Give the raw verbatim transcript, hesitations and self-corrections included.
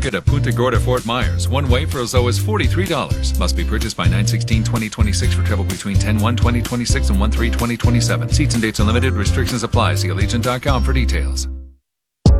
Pachuca to Punta Gorda, Fort Myers, one way for as low as forty-three dollars. Must be purchased by nine sixteen twenty twenty-six for travel between ten one twenty twenty-six and one three twenty twenty-seven. Seats and dates are limited. Restrictions apply. See Allegiant dot com for details.